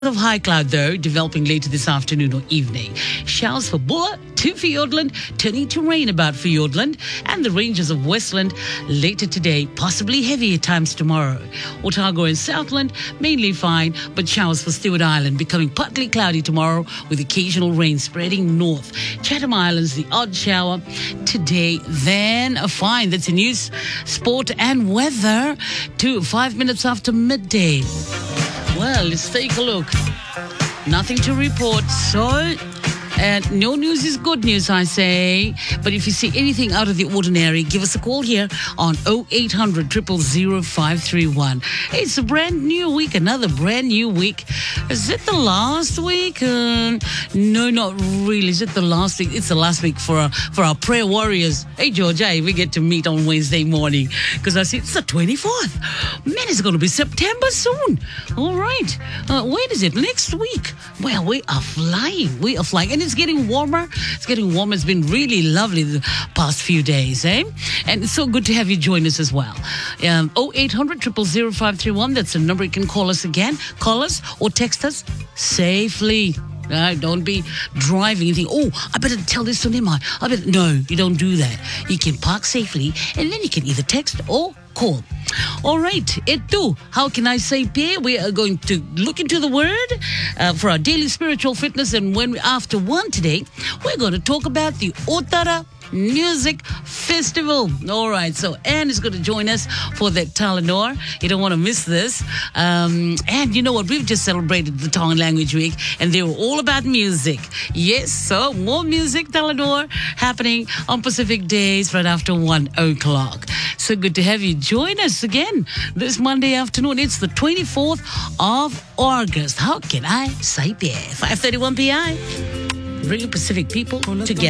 Of high cloud, though, developing later this afternoon or evening. Showers for Bulla to Fiordland, turning to rain about Fiordland and the ranges of Westland later today, possibly heavy at times tomorrow. Otago and Southland, mainly fine, but showers for Stewart Island, becoming partly cloudy tomorrow with occasional rain spreading north. Chatham Islands, the odd shower today, then a fine. That's in news, sport and weather to 5 minutes after midday. Well, let's take a look. Nothing to report. So, no news is good news, I say. But if you see anything out of the ordinary, give us a call here on 0800 000 531. It's a brand new week, another brand new week. Is it the last week? No, not really. Is it the last week? It's the last week for our prayer warriors. Hey, Georgia, we get to meet on Wednesday morning because I see it's the 24th. Man, it's going to be September soon. All right. When is it? Next week. Well, we are flying. We are flying. And it's getting warmer. It's getting warmer. It's been really lovely the past few days, eh? And it's so good to have you join us as well. 0800 000 531. That's the number you can call us again. Call us or text us safely. Don't be driving and think, I better tell this to Nima. No, you don't do that. You can park safely and then you can either text or call. All right, Etu, how can I say Pe? We are going to look into the word for our daily spiritual fitness, and when after one today, we're going to talk about the Otara Music Festival. All right, so Anne is going to join us for that Talanoa. You don't want to miss this. And you know what? We've just celebrated the Tongan Language Week, and they were all about music. Yes, so more music, Talanoa, happening on Pacific days right after 1 o'clock. So good to have you join us again this Monday afternoon. It's the 24th of August. How can I say Pe? 5:31 p.m. Bring Pacific people together.